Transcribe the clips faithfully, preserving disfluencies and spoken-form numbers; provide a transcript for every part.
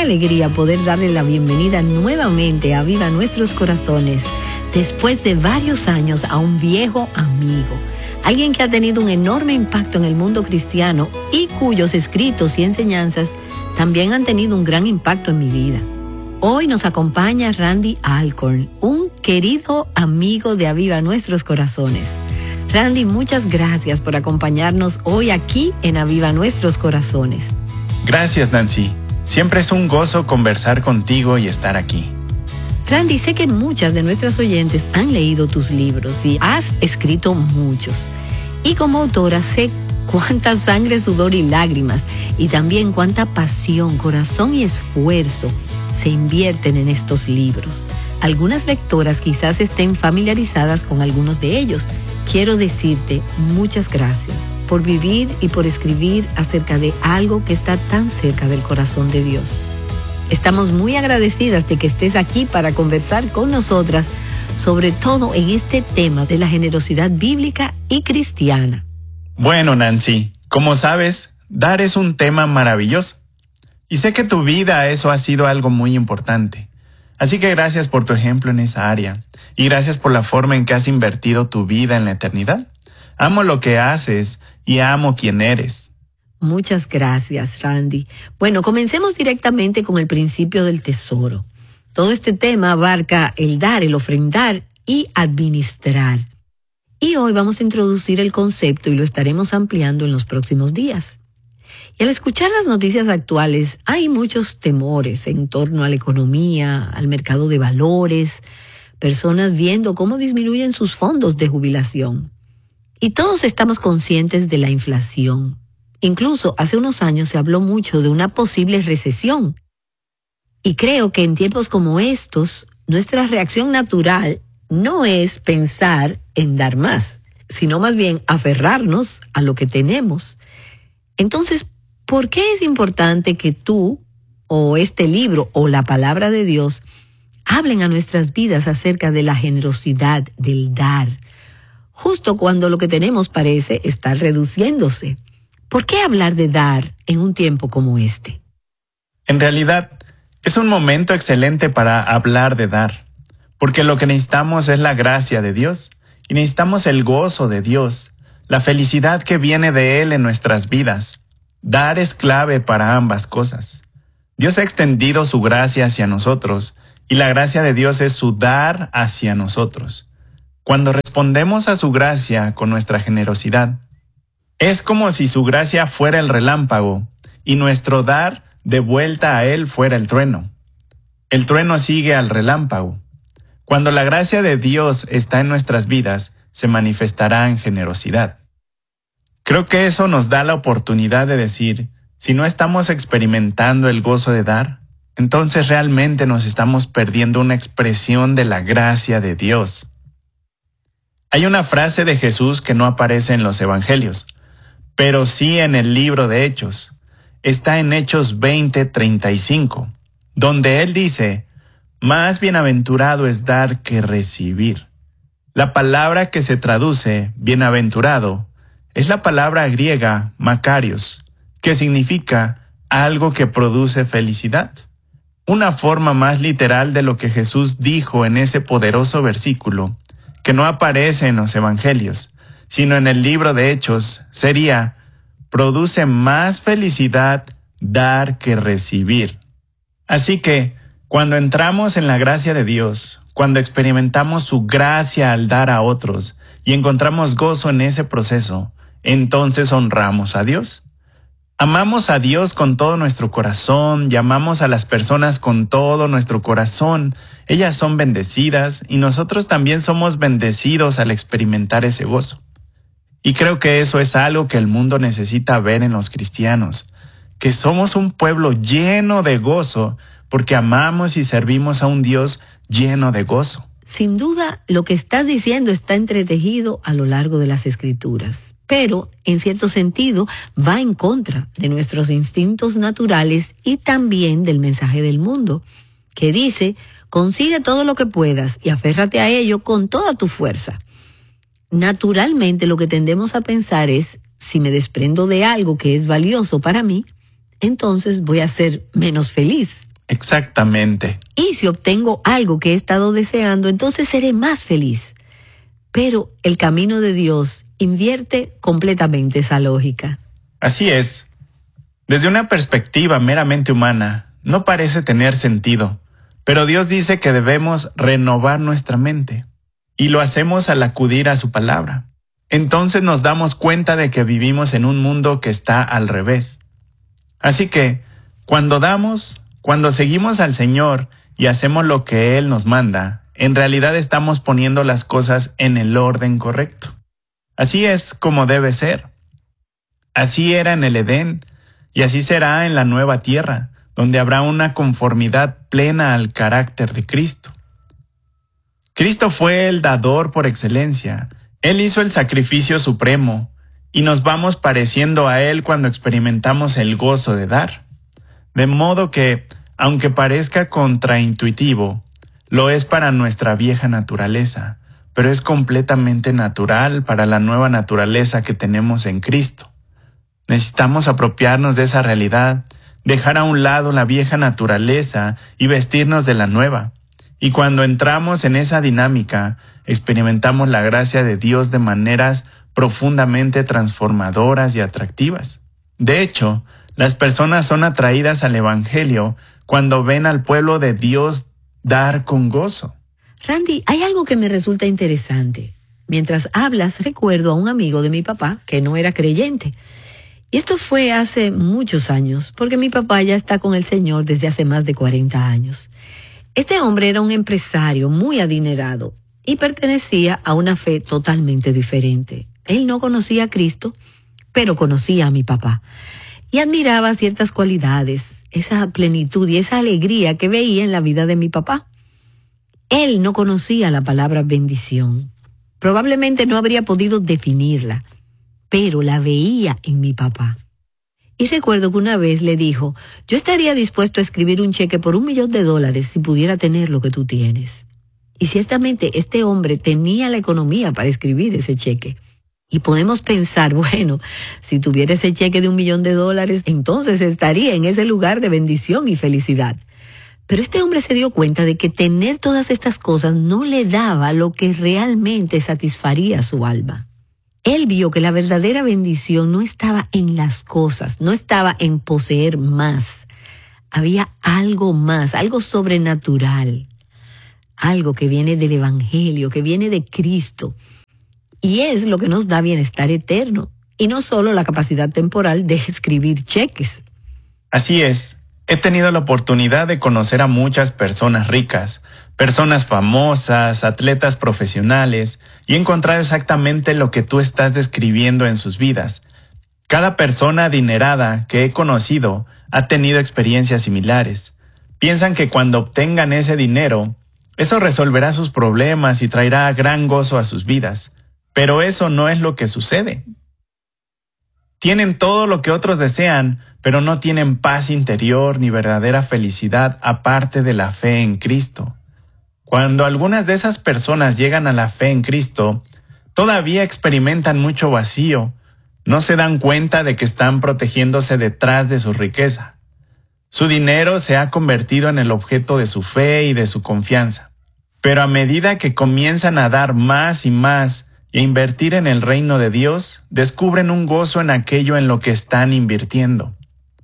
alegría poder darle la bienvenida nuevamente a Viva Nuestros Corazones, después de varios años, a un viejo amigo, alguien que ha tenido un enorme impacto en el mundo cristiano y cuyos escritos y enseñanzas también han tenido un gran impacto en mi vida. Hoy nos acompaña Randy Alcorn, un querido amigo de Aviva Nuestros Corazones. Randy, muchas gracias por acompañarnos hoy aquí en Aviva Nuestros Corazones. Gracias, Nancy. Siempre es un gozo conversar contigo y estar aquí. Randy, sé que muchas de nuestras oyentes han leído tus libros y has escrito muchos. Y como autora sé cuánta sangre, sudor y lágrimas, y también cuánta pasión, corazón y esfuerzo se invierten en estos libros. Algunas lectoras quizás estén familiarizadas con algunos de ellos. Quiero decirte muchas gracias por vivir y por escribir acerca de algo que está tan cerca del corazón de Dios. Estamos muy agradecidas de que estés aquí para conversar con nosotras, sobre todo en este tema de la generosidad bíblica y cristiana. Bueno, Nancy, como sabes, dar es un tema maravilloso. Y sé que tu vida eso ha sido algo muy importante. Así que gracias por tu ejemplo en esa área. Y gracias por la forma en que has invertido tu vida en la eternidad. Amo lo que haces y amo quién eres. Muchas gracias, Randy. Bueno, comencemos directamente con el principio del tesoro. Todo este tema abarca el dar, el ofrendar y administrar. Y hoy vamos a introducir el concepto y lo estaremos ampliando en los próximos días. Y al escuchar las noticias actuales, hay muchos temores en torno a la economía, al mercado de valores, personas viendo cómo disminuyen sus fondos de jubilación. Y todos estamos conscientes de la inflación. Incluso hace unos años se habló mucho de una posible recesión. Y creo que en tiempos como estos, nuestra reacción natural no es pensar en dar más, sino más bien aferrarnos a lo que tenemos. Entonces, ¿por qué es importante que tú, o este libro, o la palabra de Dios, hablen a nuestras vidas acerca de la generosidad, del dar, justo cuando lo que tenemos parece estar reduciéndose? ¿Por qué hablar de dar en un tiempo como este? En realidad, es un momento excelente para hablar de dar, porque lo que necesitamos es la gracia de Dios, y necesitamos el gozo de Dios, la felicidad que viene de Él en nuestras vidas. Dar es clave para ambas cosas. Dios ha extendido su gracia hacia nosotros, y la gracia de Dios es su dar hacia nosotros. Cuando respondemos a su gracia con nuestra generosidad, es como si su gracia fuera el relámpago, y nuestro dar de vuelta a Él fuera el trueno. El trueno sigue al relámpago. Cuando la gracia de Dios está en nuestras vidas, se manifestará en generosidad. Creo que eso nos da la oportunidad de decir, si no estamos experimentando el gozo de dar, entonces realmente nos estamos perdiendo una expresión de la gracia de Dios. Hay una frase de Jesús que no aparece en los evangelios, pero sí en el libro de Hechos. Está en Hechos veinte, treinta y cinco, donde Él dice, más bienaventurado es dar que recibir. La palabra que se traduce bienaventurado es la palabra griega makarios, que significa algo que produce felicidad. Una forma más literal de lo que Jesús dijo en ese poderoso versículo, que no aparece en los evangelios, sino en el libro de Hechos, sería, produce más felicidad dar que recibir. Así que, cuando entramos en la gracia de Dios, cuando experimentamos su gracia al dar a otros y encontramos gozo en ese proceso, entonces honramos a Dios. Amamos a Dios con todo nuestro corazón y amamos a las personas con todo nuestro corazón. Ellas son bendecidas y nosotros también somos bendecidos al experimentar ese gozo. Y creo que eso es algo que el mundo necesita ver en los cristianos, que somos un pueblo lleno de gozo porque amamos y servimos a un Dios lleno de gozo. Sin duda, lo que estás diciendo está entretejido a lo largo de las Escrituras, pero en cierto sentido va en contra de nuestros instintos naturales y también del mensaje del mundo, que dice, consigue todo lo que puedas y aférrate a ello con toda tu fuerza. Naturalmente, lo que tendemos a pensar es, si me desprendo de algo que es valioso para mí, entonces voy a ser menos feliz. Exactamente. Y si obtengo algo que he estado deseando, entonces seré más feliz. Pero el camino de Dios invierte completamente esa lógica. Así es. Desde una perspectiva meramente humana, no parece tener sentido, pero Dios dice que debemos renovar nuestra mente, y lo hacemos al acudir a su palabra. Entonces nos damos cuenta de que vivimos en un mundo que está al revés. Así que, cuando damos, cuando seguimos al Señor y hacemos lo que Él nos manda, en realidad estamos poniendo las cosas en el orden correcto. Así es como debe ser. Así era en el Edén, y así será en la nueva tierra, donde habrá una conformidad plena al carácter de Cristo. Cristo fue el dador por excelencia. Él hizo el sacrificio supremo, y nos vamos pareciendo a Él cuando experimentamos el gozo de dar. De modo que, aunque parezca contraintuitivo, lo es para nuestra vieja naturaleza, pero es completamente natural para la nueva naturaleza que tenemos en Cristo. Necesitamos apropiarnos de esa realidad, dejar a un lado la vieja naturaleza y vestirnos de la nueva. Y cuando entramos en esa dinámica, experimentamos la gracia de Dios de maneras profundamente transformadoras y atractivas. De hecho, las personas son atraídas al Evangelio cuando ven al pueblo de Dios dar con gozo. Randy, hay algo que me resulta interesante. Mientras hablas, recuerdo a un amigo de mi papá que no era creyente. Y esto fue hace muchos años, porque mi papá ya está con el Señor desde hace más de cuarenta años. Este hombre era un empresario muy adinerado y pertenecía a una fe totalmente diferente. Él no conocía a Cristo, pero conocía a mi papá. Y admiraba ciertas cualidades, esa plenitud y esa alegría que veía en la vida de mi papá. Él no conocía la palabra bendición. Probablemente no habría podido definirla, pero la veía en mi papá. Y recuerdo que una vez le dijo, yo estaría dispuesto a escribir un cheque por un millón de dólares si pudiera tener lo que tú tienes. Y ciertamente este hombre tenía la economía para escribir ese cheque. Y podemos pensar, bueno, si tuviera ese cheque de un millón de dólares, entonces estaría en ese lugar de bendición y felicidad. Pero este hombre se dio cuenta de que tener todas estas cosas no le daba lo que realmente satisfaría su alma. Él vio que la verdadera bendición no estaba en las cosas, no estaba en poseer más. Había algo más, algo sobrenatural, algo que viene del Evangelio, que viene de Cristo. Y es lo que nos da bienestar eterno, y no solo la capacidad temporal de escribir cheques. Así es. He tenido la oportunidad de conocer a muchas personas ricas, personas famosas, atletas profesionales, y he encontrado exactamente lo que tú estás describiendo en sus vidas. Cada persona adinerada que he conocido ha tenido experiencias similares. Piensan que cuando obtengan ese dinero, eso resolverá sus problemas y traerá gran gozo a sus vidas. Pero eso no es lo que sucede. Tienen todo lo que otros desean, pero no tienen paz interior ni verdadera felicidad aparte de la fe en Cristo. Cuando algunas de esas personas llegan a la fe en Cristo, todavía experimentan mucho vacío. No se dan cuenta de que están protegiéndose detrás de su riqueza. Su dinero se ha convertido en el objeto de su fe y de su confianza. Pero a medida que comienzan a dar más y más y a invertir en el reino de Dios, descubren un gozo en aquello en lo que están invirtiendo.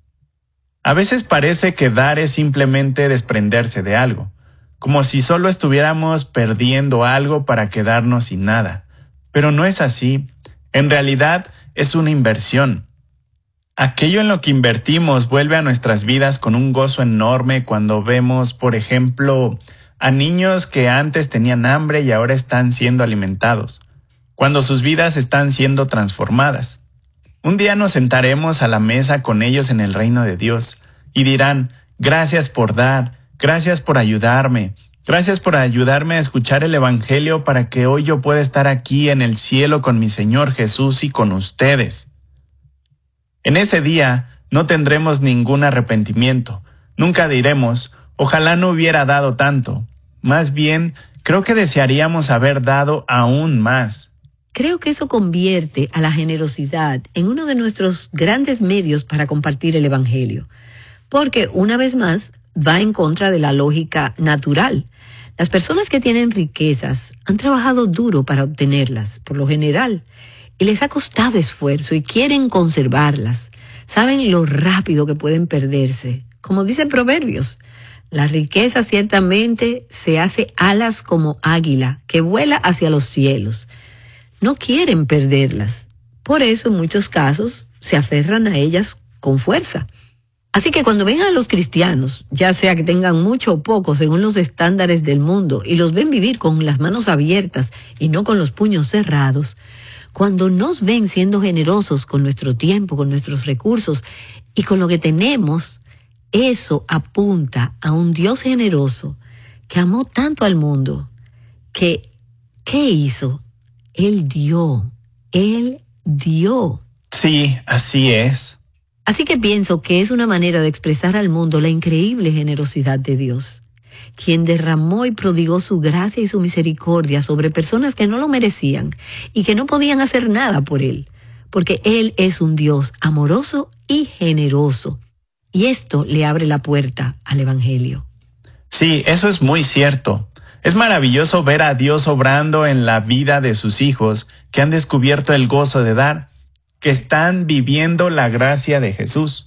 A veces parece que dar es simplemente desprenderse de algo, como si solo estuviéramos perdiendo algo para quedarnos sin nada. Pero no es así. En realidad es una inversión. Aquello en lo que invertimos vuelve a nuestras vidas con un gozo enorme cuando vemos, por ejemplo, a niños que antes tenían hambre y ahora están siendo alimentados, cuando sus vidas están siendo transformadas. Un día nos sentaremos a la mesa con ellos en el reino de Dios y dirán, gracias por dar, gracias por ayudarme, gracias por ayudarme a escuchar el Evangelio para que hoy yo pueda estar aquí en el cielo con mi Señor Jesús y con ustedes. En ese día no tendremos ningún arrepentimiento. Nunca diremos, ojalá no hubiera dado tanto. Más bien, creo que desearíamos haber dado aún más. Creo que eso convierte a la generosidad en uno de nuestros grandes medios para compartir el Evangelio. Porque, una vez más, va en contra de la lógica natural. Las personas que tienen riquezas han trabajado duro para obtenerlas, por lo general, y les ha costado esfuerzo y quieren conservarlas. Saben lo rápido que pueden perderse. Como dicen Proverbios, la riqueza ciertamente se hace alas como águila que vuela hacia los cielos. No quieren perderlas. Por eso, en muchos casos, se aferran a ellas con fuerza. Así que cuando ven a los cristianos, ya sea que tengan mucho o poco según los estándares del mundo, y los ven vivir con las manos abiertas y no con los puños cerrados, cuando nos ven siendo generosos con nuestro tiempo, con nuestros recursos y con lo que tenemos, eso apunta a un Dios generoso que amó tanto al mundo que, ¿qué hizo? Él dio, Él dio. Sí, así es. Así que pienso que es una manera de expresar al mundo la increíble generosidad de Dios, quien derramó y prodigó su gracia y su misericordia sobre personas que no lo merecían y que no podían hacer nada por Él, porque Él es un Dios amoroso y generoso. Y esto le abre la puerta al Evangelio. Sí, eso es muy cierto. Es maravilloso ver a Dios obrando en la vida de sus hijos que han descubierto el gozo de dar, que están viviendo la gracia de Jesús.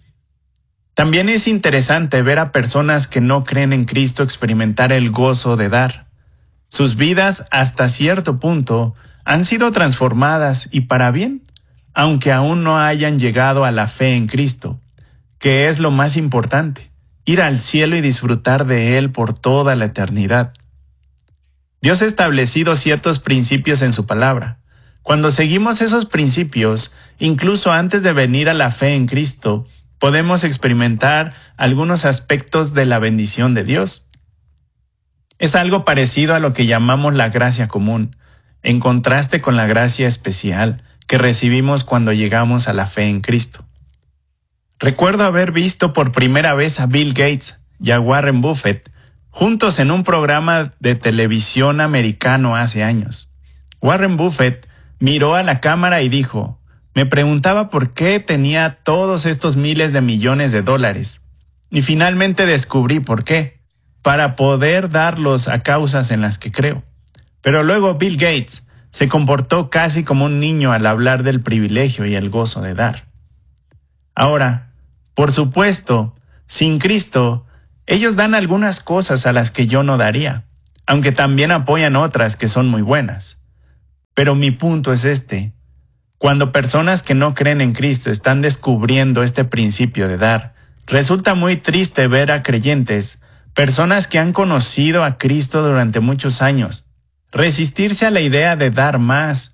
También es interesante ver a personas que no creen en Cristo experimentar el gozo de dar. Sus vidas, hasta cierto punto, han sido transformadas y para bien, aunque aún no hayan llegado a la fe en Cristo, que es lo más importante, ir al cielo y disfrutar de Él por toda la eternidad. Dios ha establecido ciertos principios en su palabra. Cuando seguimos esos principios, incluso antes de venir a la fe en Cristo, podemos experimentar algunos aspectos de la bendición de Dios. Es algo parecido a lo que llamamos la gracia común, en contraste con la gracia especial que recibimos cuando llegamos a la fe en Cristo. Recuerdo haber visto por primera vez a Bill Gates y a Warren Buffett juntos en un programa de televisión americano hace años. Warren Buffett miró a la cámara y dijo: me preguntaba por qué tenía todos estos miles de millones de dólares. Y finalmente descubrí por qué, para poder darlos a causas en las que creo. Pero luego Bill Gates se comportó casi como un niño al hablar del privilegio y el gozo de dar. Ahora, por supuesto, sin Cristo, ellos dan algunas cosas a las que yo no daría, aunque también apoyan otras que son muy buenas. Pero mi punto es este: cuando personas que no creen en Cristo están descubriendo este principio de dar, resulta muy triste ver a creyentes, personas que han conocido a Cristo durante muchos años, resistirse a la idea de dar más.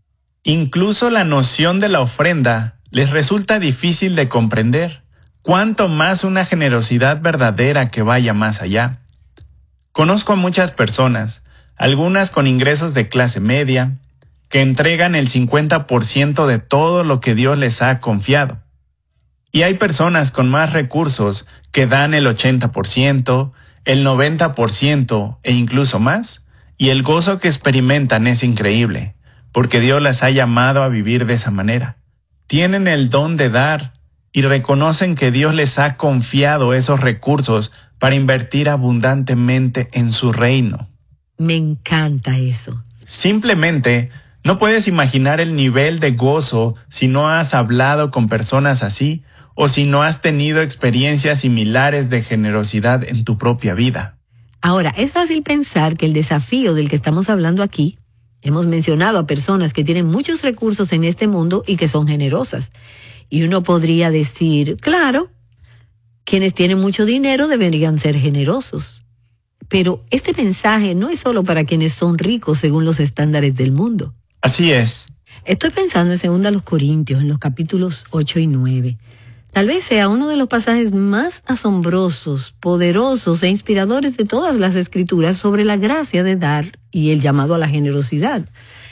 Incluso la noción de la ofrenda les resulta difícil de comprender, cuanto más una generosidad verdadera que vaya más allá. Conozco a muchas personas, algunas con ingresos de clase media, que entregan el cincuenta por ciento de todo lo que Dios les ha confiado. Y hay personas con más recursos que dan el ochenta por ciento, el noventa por ciento e incluso más, y el gozo que experimentan es increíble, porque Dios las ha llamado a vivir de esa manera. Tienen el don de dar y reconocen que Dios les ha confiado esos recursos para invertir abundantemente en su reino. Me encanta eso. Simplemente no puedes imaginar el nivel de gozo si no has hablado con personas así o si no has tenido experiencias similares de generosidad en tu propia vida. Ahora, es fácil pensar que el desafío del que estamos hablando aquí, hemos mencionado a personas que tienen muchos recursos en este mundo y que son generosas. Y uno podría decir, claro, quienes tienen mucho dinero deberían ser generosos. Pero este mensaje no es solo para quienes son ricos según los estándares del mundo. Así es. Estoy pensando en segunda los Corintios, en los capítulos ocho y nueve. Tal vez sea uno de los pasajes más asombrosos, poderosos e inspiradores de todas las escrituras sobre la gracia de dar y el llamado a la generosidad.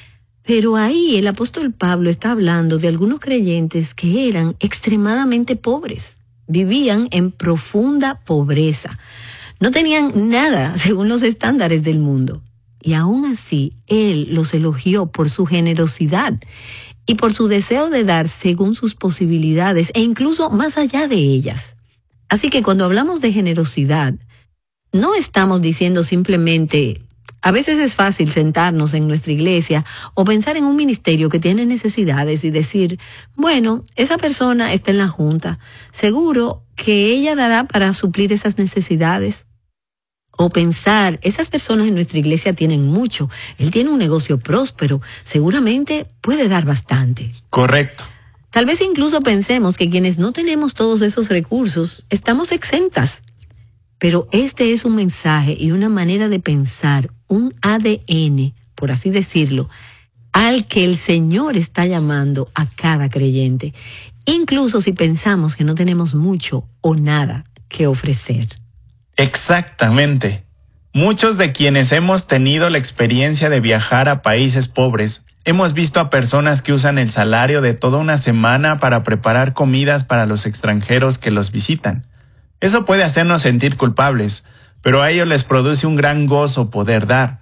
Pero ahí el apóstol Pablo está hablando de algunos creyentes que eran extremadamente pobres, vivían en profunda pobreza, no tenían nada según los estándares del mundo. Y aún así, él los elogió por su generosidad y por su deseo de dar según sus posibilidades e incluso más allá de ellas. Así que cuando hablamos de generosidad, no estamos diciendo simplemente, a veces es fácil sentarnos en nuestra iglesia o pensar en un ministerio que tiene necesidades y decir, bueno, esa persona está en la junta, seguro que ella dará para suplir esas necesidades. O pensar, esas personas en nuestra iglesia tienen mucho, él tiene un negocio próspero, seguramente puede dar bastante. Correcto. Tal vez incluso pensemos que quienes no tenemos todos esos recursos, estamos exentas. Pero este es un mensaje y una manera de pensar, un A D N, por así decirlo, al que el Señor está llamando a cada creyente, incluso si pensamos que no tenemos mucho o nada que ofrecer. Exactamente. Muchos de quienes hemos tenido la experiencia de viajar a países pobres, hemos visto a personas que usan el salario de toda una semana para preparar comidas para los extranjeros que los visitan. Eso puede hacernos sentir culpables, pero a ellos les produce un gran gozo poder dar.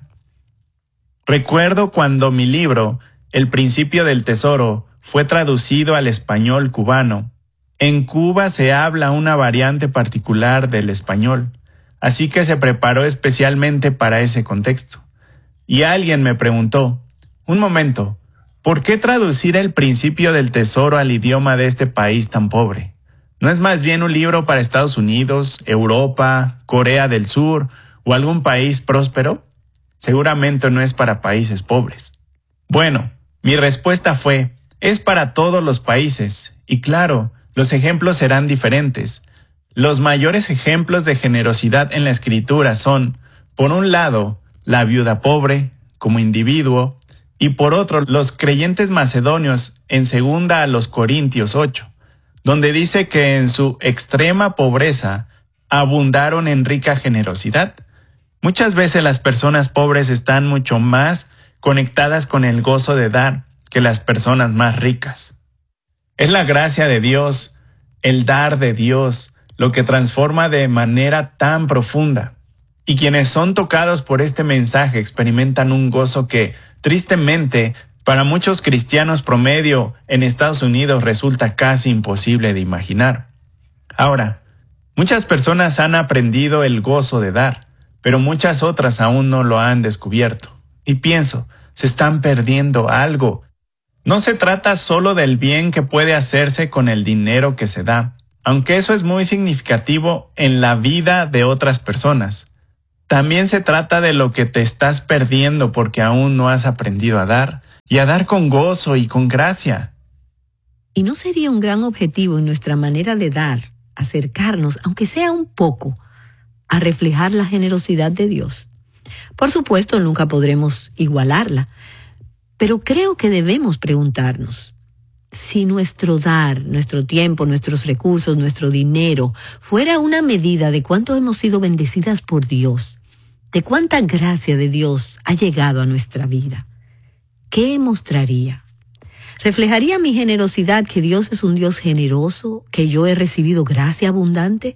Recuerdo cuando mi libro, El principio del tesoro, fue traducido al español cubano. En Cuba se habla una variante particular del español, así que se preparó especialmente para ese contexto. Y alguien me preguntó, un momento, ¿por qué traducir el principio del tesoro al idioma de este país tan pobre? ¿No es más bien un libro para Estados Unidos, Europa, Corea del Sur o algún país próspero? Seguramente no es para países pobres. Bueno, mi respuesta fue, es para todos los países. Y claro, los ejemplos serán diferentes. Los mayores ejemplos de generosidad en la Escritura son, por un lado, la viuda pobre, como individuo, y por otro, los creyentes macedonios en segunda a los Corintios ocho. Donde dice que en su extrema pobreza abundaron en rica generosidad. Muchas veces las personas pobres están mucho más conectadas con el gozo de dar que las personas más ricas. Es la gracia de Dios, el dar de Dios, lo que transforma de manera tan profunda. Y quienes son tocados por este mensaje experimentan un gozo que, tristemente, para muchos cristianos promedio en Estados Unidos resulta casi imposible de imaginar. Ahora, muchas personas han aprendido el gozo de dar, pero muchas otras aún no lo han descubierto. Y pienso, se están perdiendo algo. No se trata solo del bien que puede hacerse con el dinero que se da, aunque eso es muy significativo en la vida de otras personas. También se trata de lo que te estás perdiendo porque aún no has aprendido a dar, y a dar con gozo y con gracia. ¿Y no sería un gran objetivo en nuestra manera de dar, acercarnos, aunque sea un poco, a reflejar la generosidad de Dios? Por supuesto, nunca podremos igualarla, pero creo que debemos preguntarnos, si nuestro dar, nuestro tiempo, nuestros recursos, nuestro dinero, fuera una medida de cuánto hemos sido bendecidas por Dios, de cuánta gracia de Dios ha llegado a nuestra vida, ¿qué mostraría? ¿Reflejaría mi generosidad que Dios es un Dios generoso, que yo he recibido gracia abundante?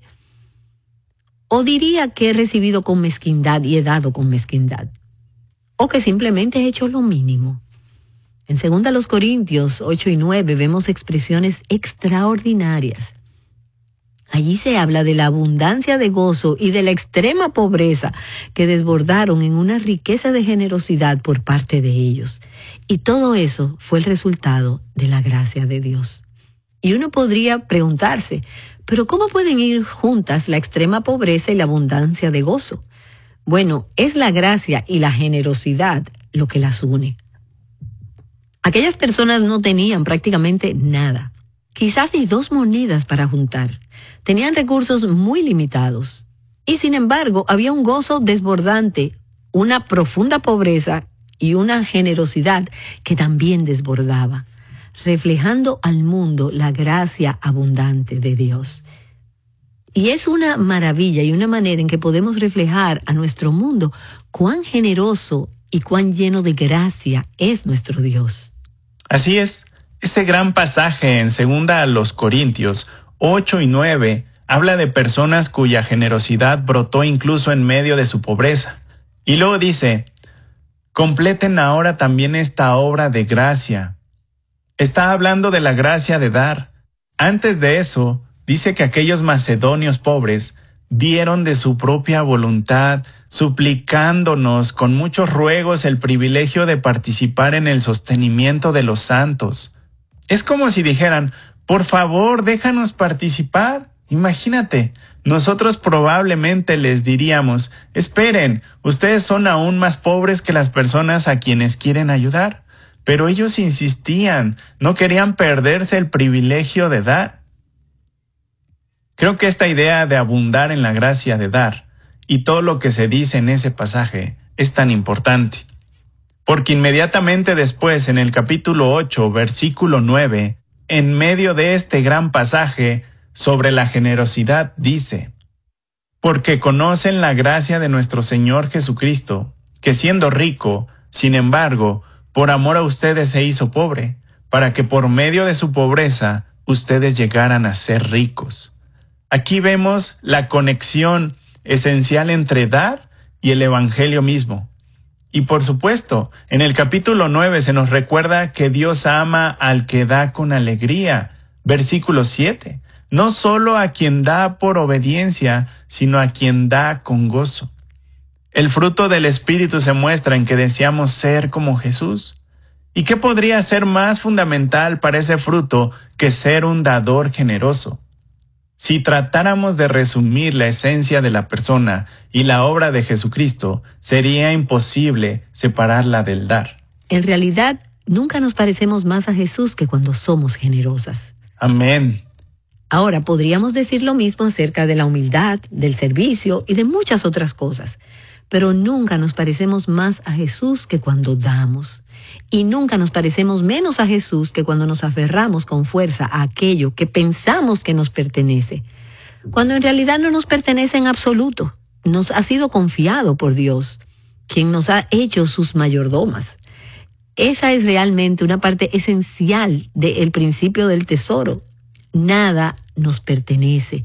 ¿O diría que he recibido con mezquindad y he dado con mezquindad? ¿O que simplemente he hecho lo mínimo? En segunda los Corintios ocho y nueve vemos expresiones extraordinarias. Allí se habla de la abundancia de gozo y de la extrema pobreza que desbordaron en una riqueza de generosidad por parte de ellos. Y todo eso fue el resultado de la gracia de Dios. Y uno podría preguntarse, ¿pero cómo pueden ir juntas la extrema pobreza y la abundancia de gozo? Bueno, es la gracia y la generosidad lo que las une. Aquellas personas no tenían prácticamente nada, quizás ni dos monedas para juntar. Tenían recursos muy limitados. Y sin embargo, había un gozo desbordante, una profunda pobreza y una generosidad que también desbordaba, reflejando al mundo la gracia abundante de Dios. Y es una maravilla y una manera en que podemos reflejar a nuestro mundo cuán generoso y cuán lleno de gracia es nuestro Dios. Así es, ese gran pasaje en segunda a los Corintios ocho y nueve habla de personas cuya generosidad brotó incluso en medio de su pobreza. Y luego dice, completen ahora también esta obra de gracia. Está hablando de la gracia de dar. Antes de eso, dice que aquellos macedonios pobres dieron de su propia voluntad, suplicándonos con muchos ruegos el privilegio de participar en el sostenimiento de los santos. Es como si dijeran, por favor, déjanos participar. Imagínate, nosotros probablemente les diríamos, esperen, ustedes son aún más pobres que las personas a quienes quieren ayudar. Pero ellos insistían, no querían perderse el privilegio de dar. Creo que esta idea de abundar en la gracia de dar y todo lo que se dice en ese pasaje es tan importante. Porque inmediatamente después, en el capítulo ocho, versículo nueve, en medio de este gran pasaje sobre la generosidad, dice, porque conocen la gracia de nuestro Señor Jesucristo, que siendo rico, sin embargo, por amor a ustedes se hizo pobre, para que por medio de su pobreza ustedes llegaran a ser ricos. Aquí vemos la conexión esencial entre dar y el Evangelio mismo. Y por supuesto, en el capítulo nueve se nos recuerda que Dios ama al que da con alegría. Versículo siete. No solo a quien da por obediencia, sino a quien da con gozo. El fruto del Espíritu se muestra en que deseamos ser como Jesús. ¿Y qué podría ser más fundamental para ese fruto que ser un dador generoso? Si tratáramos de resumir la esencia de la persona y la obra de Jesucristo, sería imposible separarla del dar. En realidad, nunca nos parecemos más a Jesús que cuando somos generosas. Amén. Ahora, podríamos decir lo mismo acerca de la humildad, del servicio y de muchas otras cosas. Pero nunca nos parecemos más a Jesús que cuando damos. Y nunca nos parecemos menos a Jesús que cuando nos aferramos con fuerza a aquello que pensamos que nos pertenece, cuando en realidad no nos pertenece en absoluto. Nos ha sido confiado por Dios, quien nos ha hecho sus mayordomas. Esa es realmente una parte esencial del principio del tesoro. Nada nos pertenece,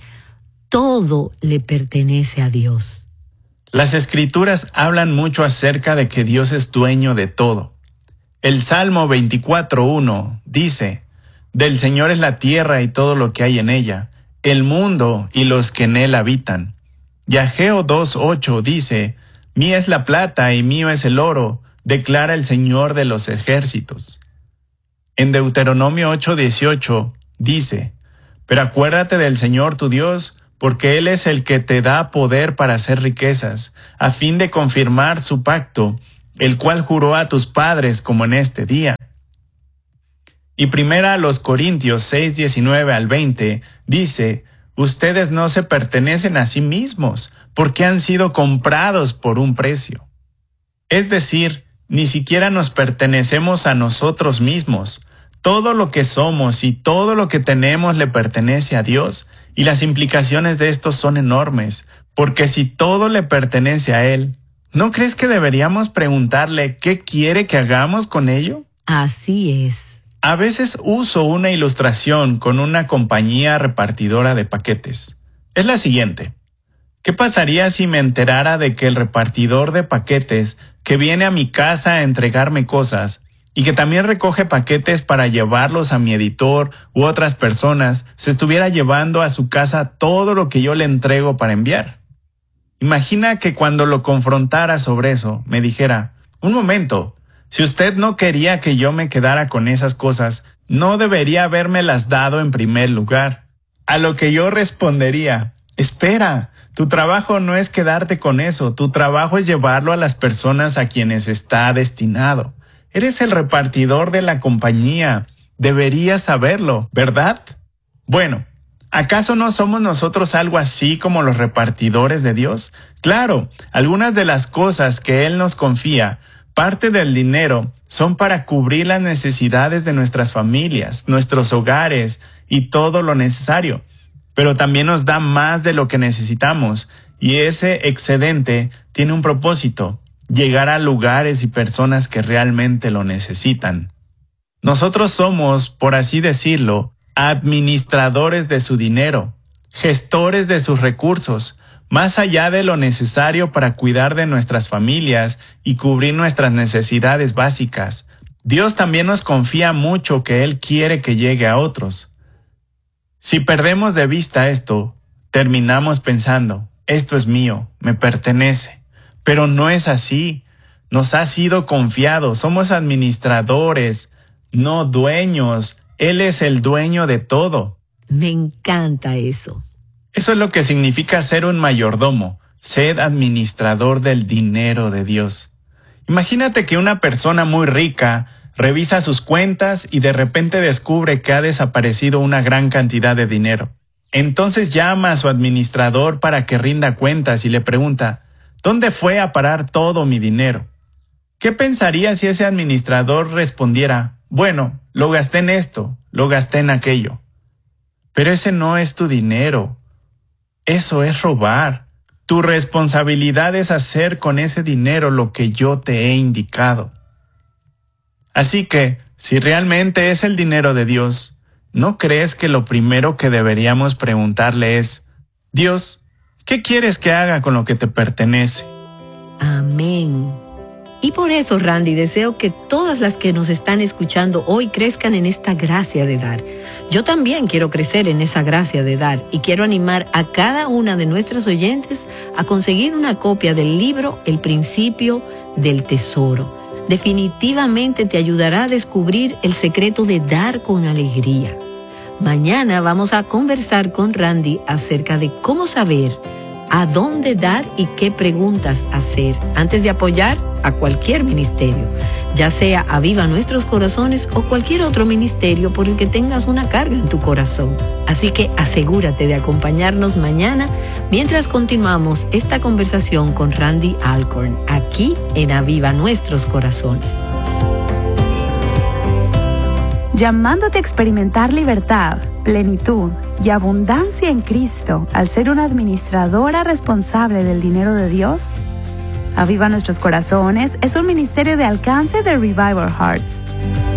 todo le pertenece a Dios. Las Escrituras hablan mucho acerca de que Dios es dueño de todo. El Salmo veinticuatro uno dice, del Señor es la tierra y todo lo que hay en ella, el mundo y los que en él habitan. Y Ageo dos ocho dice, mía es la plata y mío es el oro, declara el Señor de los ejércitos. En Deuteronomio ocho dieciocho dice, pero acuérdate del Señor tu Dios, porque Él es el que te da poder para hacer riquezas, a fin de confirmar su pacto, el cual juró a tus padres como en este día. Y primera a los Corintios seis, diecinueve al veinte, dice, ustedes no se pertenecen a sí mismos, porque han sido comprados por un precio. Es decir, ni siquiera nos pertenecemos a nosotros mismos. Todo lo que somos y todo lo que tenemos le pertenece a Dios, y las implicaciones de esto son enormes, porque si todo le pertenece a Él, ¿no crees que deberíamos preguntarle qué quiere que hagamos con ello? Así es. A veces uso una ilustración con una compañía repartidora de paquetes. Es la siguiente. ¿Qué pasaría si me enterara de que el repartidor de paquetes que viene a mi casa a entregarme cosas y que también recoge paquetes para llevarlos a mi editor u otras personas, se estuviera llevando a su casa todo lo que yo le entrego para enviar? Imagina que cuando lo confrontara sobre eso, me dijera, un momento, si usted no quería que yo me quedara con esas cosas, no debería habérmelas dado en primer lugar. A lo que yo respondería, espera, tu trabajo no es quedarte con eso, tu trabajo es llevarlo a las personas a quienes está destinado. Eres el repartidor de la compañía. Deberías saberlo, ¿verdad? Bueno, ¿acaso no somos nosotros algo así como los repartidores de Dios? Claro, algunas de las cosas que Él nos confía, parte del dinero, son para cubrir las necesidades de nuestras familias, nuestros hogares y todo lo necesario. Pero también nos da más de lo que necesitamos, y ese excedente tiene un propósito: llegar a lugares y personas que realmente lo necesitan. Nosotros somos, por así decirlo, administradores de su dinero, gestores de sus recursos, más allá de lo necesario para cuidar de nuestras familias y cubrir nuestras necesidades básicas. Dios también nos confía mucho que Él quiere que llegue a otros. Si perdemos de vista esto, terminamos pensando, esto es mío, me pertenece. Pero no es así. Nos ha sido confiado. Somos administradores, no dueños. Él es el dueño de todo. Me encanta eso. Eso es lo que significa ser un mayordomo. Sed administrador del dinero de Dios. Imagínate que una persona muy rica revisa sus cuentas y de repente descubre que ha desaparecido una gran cantidad de dinero. Entonces llama a su administrador para que rinda cuentas y le pregunta, ¿dónde fue a parar todo mi dinero? ¿Qué pensaría si ese administrador respondiera, bueno, lo gasté en esto, lo gasté en aquello? Pero ese no es tu dinero. Eso es robar. Tu responsabilidad es hacer con ese dinero lo que yo te he indicado. Así que, si realmente es el dinero de Dios, ¿no crees que lo primero que deberíamos preguntarle es, Dios, ¿qué quieres que haga con lo que te pertenece? Amén. Y por eso, Randy, deseo que todas las que nos están escuchando hoy crezcan en esta gracia de dar. Yo también quiero crecer en esa gracia de dar y quiero animar a cada una de nuestras oyentes a conseguir una copia del libro El Principio del Tesoro. Definitivamente te ayudará a descubrir el secreto de dar con alegría. Mañana vamos a conversar con Randy acerca de cómo saber a dónde dar y qué preguntas hacer antes de apoyar a cualquier ministerio, ya sea Aviva Nuestros Corazones o cualquier otro ministerio por el que tengas una carga en tu corazón. Así que asegúrate de acompañarnos mañana mientras continuamos esta conversación con Randy Alcorn, aquí en Aviva Nuestros Corazones. Llamándote a experimentar libertad, plenitud y abundancia en Cristo al ser una administradora responsable del dinero de Dios. Aviva Nuestros Corazones es un ministerio de alcance de Revival Hearts.